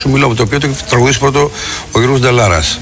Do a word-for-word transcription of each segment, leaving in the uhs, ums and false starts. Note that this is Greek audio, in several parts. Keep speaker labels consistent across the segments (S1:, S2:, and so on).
S1: Σου μιλώ από το οποίο το έχει τραγουδήσει πρώτο ο Γιώργος Νταλάρας.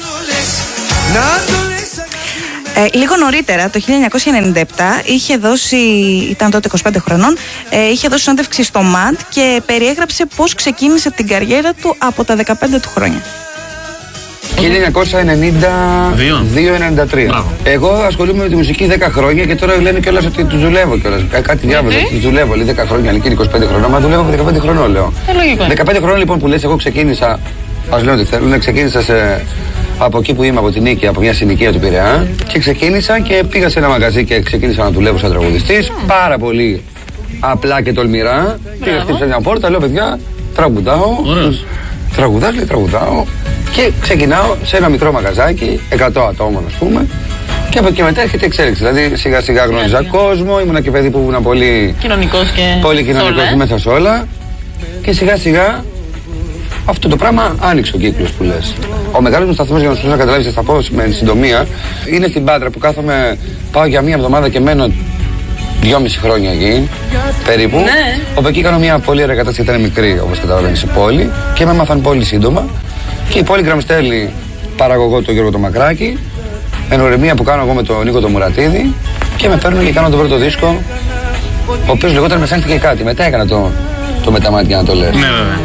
S2: Ε, λίγο νωρίτερα, το χίλια εννιακόσια ενενήντα επτά, είχε δώσει, ήταν τότε είκοσι πέντε χρονών, ε, είχε δώσει συνέντευξη στο ΜΑΝΤ και περιέγραψε πώς ξεκίνησε την καριέρα του από τα δεκαπέντε του χρόνια.
S3: χίλια εννιακόσια ενενήντα δύο ενενήντα τρία. Εγώ ασχολούμαι με τη μουσική δέκα χρόνια και τώρα λένε κιόλας ότι του δουλεύω κιόλας. Κάτι διάβαζα ότι του δουλεύω. Λέει δέκα χρόνια, αλλά και είκοσι πέντε χρονών. Μα δουλεύω από δεκαπέντε χρονών, λέω. Ε, δεκαπέντε χρονών λοιπόν που λες, εγώ ξεκίνησα. Ας λέω ότι θέλω, ξεκίνησα σε, από εκεί που είμαι, από την Νίκη, από μια συνοικία του Πειραιά. Και ξεκίνησα και πήγα σε ένα μαγαζί και ξεκίνησα να δουλεύω σαν τραγουδιστής. Πάρα πολύ απλά και τολμηρά. Πήγα, χτύπησα μια πόρτα, λέω παιδιά, τραγουδάω. Τραγουδάς, λέει τραγουδάω. Και ξεκινάω σε ένα μικρό μαγαζάκι, εκατό ατόμων ας πούμε. Και από εκεί μετά έρχεται η εξέλιξη. Δηλαδή σιγά σιγά γνώριζα κόσμο, ήμουνα και παιδί που ήμουν πολύ κοινωνικός και, πολύ κοινωνικός και μέσα σε όλα. Και σιγά σιγά αυτό το πράγμα άνοιξε ο κύκλος που λες. Ο μεγάλος μου σταθμός, για να σου να καταλάβεις, θα πω με συντομία, είναι στην Πάτρα που κάθομαι, πάω για μία εβδομάδα και μένω δυόμιση χρόνια εκεί, περίπου. Ναι. Όπου εκεί κάνω μια πολύ ωραία κατάσταση, ήταν μικρή όπως καταλαβαίνεις η πόλη και με έμαθαν πολύ σύντομα. Και η Polygram στέλνει παραγωγό τον Γιώργο το Μακράκη, ενορεμία που κάνω εγώ με τον Νίκο το Μουρατίδη και με παίρνουν και κάνω τον πρώτο δίσκο, ο οποίος λεγόταν Μεσάνυχτη και κάτι. Μετά έκανα το, το με τα μάτια να το λες. Ναι, βέβαια.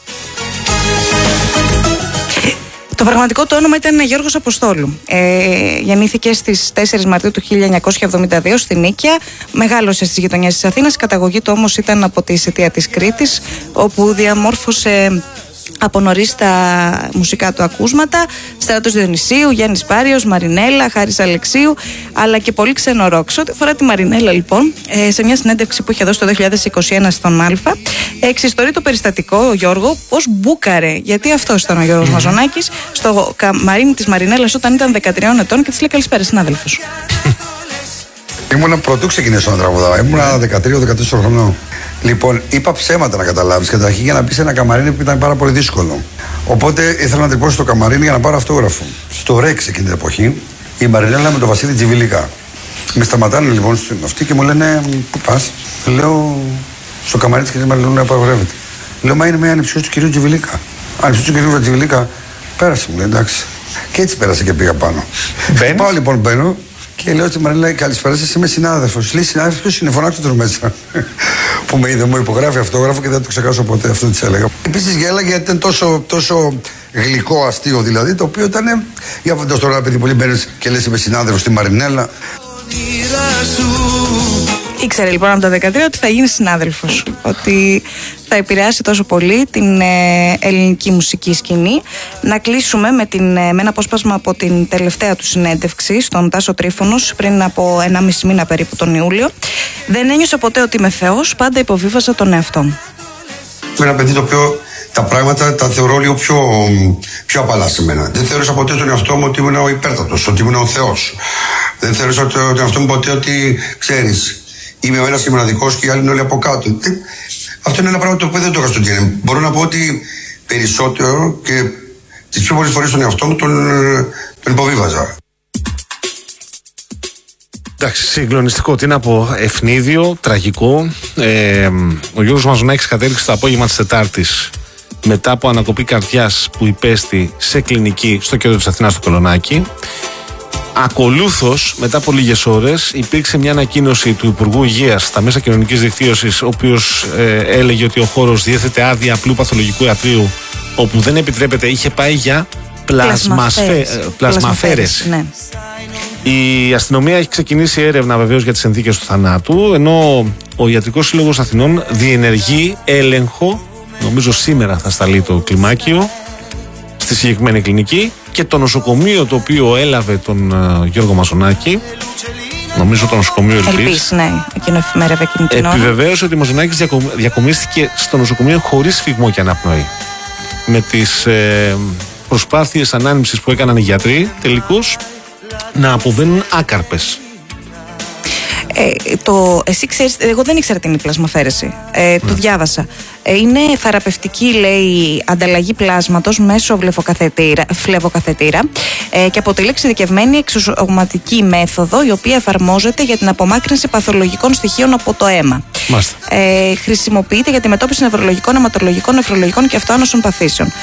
S2: Το πραγματικό του όνομα ήταν Γιώργος Αποστόλου. Ε, γεννήθηκε στις τέσσερις Μαρτίου του χίλια εννιακόσια εβδομήντα δύο στην Νίκαια. Μεγάλωσε στις γειτονιές της Αθήνας. Η καταγωγή του όμως ήταν από τη Σιτία της Κρήτης, όπου διαμόρφωσε από νωρίς τα μουσικά του ακούσματα. Στράτος Διονυσίου, Γιάννης Πάριος, Μαρινέλα, Χάρης Αλεξίου, αλλά και πολύ ξένο ροκ. Ό,τι αφορά τη Μαρινέλα, λοιπόν, σε μια συνέντευξη που είχε δώσει το δύο χιλιάδες είκοσι ένα στον Α, εξιστορεί το περιστατικό ο Γιώργο πώς μπούκαρε, γιατί αυτός ήταν ο Γιώργος mm. Μαζονάκης, στο καμαρίνι της Μαρινέλας όταν ήταν δεκατρία ετών και της λέει καλησπέρα, συνάδελφος.
S1: Ήμουνα πρωτού ξεκινήσω να τραγουδάω. Ήμουνα δεκατρία δεκατέσσερα χρονών. Λοιπόν, είπα ψέματα να καταλάβεις καταρχήν για να μπει σε ένα καμαρίνι που ήταν πάρα πολύ δύσκολο. Οπότε ήθελα να τρυπώσω στο καμαρίνι για να πάρω αυτόγραφο. Στο Ρέξ εκείνη την εποχή, η Μαρινέλα με τον Βασίλη Τζιβιλίκα. Με σταματάνε λοιπόν στην αυτή και μου λένε πού πας. Λέω στο καμαρίνι της κυρίας Μαρινέλα απαγορεύεται. Λέω μα είναι μια ανιψιός του κυρίου Τζιβιλίκα. Ανιψιός του κυρίου Τζιβιλίκα. Πέρασε, μου λέει εντάξει. Και έτσι πέρασε και πήγα πάνω. Πάω λοιπόν μπαίνω. Και λέω στη Μαρινέλα, καλησπέρα σας, είμαι συνάδελφος. Λέει συνάδελφος, ποιος είναι, φωνάξτε τον μέσα. Που με είδε, μου υπογράφει αυτόγραφο και δεν το ξεχάσω ποτέ, αυτό της έλεγα. Επίσης γέλαγε γιατί ήταν τόσο, τόσο γλυκό αστείο δηλαδή, το οποίο ήταν. Για φαντάζομαι τώρα, παιδί, πολύ μπαίνεις και λες είμαι συνάδελφος στη Μαρινέλα.
S2: Ήξερε λοιπόν από τα δεκατρία ότι θα γίνει συνάδελφος. Ότι θα επηρεάσει τόσο πολύ την ε, ελληνική μουσική σκηνή. Να κλείσουμε με, την, με ένα απόσπασμα από την τελευταία του συνέντευξη στον Τάσο Τρίφωνος πριν από ένα μισή μήνα περίπου τον Ιούλιο. Δεν ένιωσα ποτέ ότι είμαι Θεός, πάντα υποβίβαζα τον εαυτό μου.
S1: Είμαι ένα παιδί το οποίο τα πράγματα τα θεωρώ λίγο πιο, πιο απαλά σε μένα. Δεν θεώρησα ποτέ τον εαυτό μου ότι ήμουν ο υπέρτατος, ότι ήμουν ο Θεός. Δεν θεώρησα τον εαυτό μου ποτέ ότι ξέρεις. Είμαι ο ένας και μοναδικός και οι άλλοι είναι όλοι από κάτω. Αυτό είναι ένα πράγμα το οποίο δεν το είχα στο τζι. Μπορώ να πω ότι περισσότερο και τις πιο πολλές φορές τον εαυτό μου τον, τον υποβίβαζα.
S4: Εντάξει, συγκλονιστικό. Τι να πω, ευνίδιο, τραγικό. Ε, ο Γιώργος Μαζονάκης κατέληξε το απόγευμα της Τετάρτης μετά από ανακοπή καρδιάς που υπέστη σε κλινική στο κέντρο της Αθήνας στο Κολονάκι. Ακολούθως, μετά από λίγες ώρες, υπήρξε μια ανακοίνωση του Υπουργού Υγείας στα μέσα κοινωνικής δικτύωσης, ο οποίος ε, έλεγε ότι ο χώρος διέθετε άδεια απλού παθολογικού ιατρείου, όπου δεν επιτρέπεται, είχε πάει για πλασμαφέρες. πλασμαφέρες. Ναι. Η αστυνομία έχει ξεκινήσει έρευνα βεβαίως για τις συνθήκες του θανάτου, ενώ ο Ιατρικός Σύλλογος Αθηνών διενεργεί έλεγχο, νομίζω σήμερα θα σταλεί το κλιμάκιο, στη συγκεκριμένη κλινική, και το νοσοκομείο το οποίο έλαβε τον uh, Γιώργο Μαζονάκη, νομίζω το νοσοκομείο Ελπίς,
S2: ναι, εκείνο εφημέρευε εκείνη την ώρα,
S4: επιβεβαίωσε ότι ο Μαζονάκης διακομ, διακομίστηκε στο νοσοκομείο χωρίς φυγμό και αναπνοή. Με τις ε, προσπάθειες ανάνυμψης που έκαναν οι γιατροί, τελικώς να αποβαίνουν άκαρπες.
S2: Ε, το, εσύ ξέρεις, εγώ δεν ήξερα την πλασμαφέρεση. Ε, ναι. Το διάβασα. Ε, είναι θεραπευτική, λέει, ανταλλαγή πλάσματος μέσω φλεβοκαθετήρα ε, και αποτελεί εξειδικευμένη εξωσωματική μέθοδο η οποία εφαρμόζεται για την απομάκρυνση παθολογικών στοιχείων από το αίμα. Ε, χρησιμοποιείται για τη μετώπιση νευρολογικών, αιματολογικών, νεφρολογικών και αυτοάνωσων παθήσεων.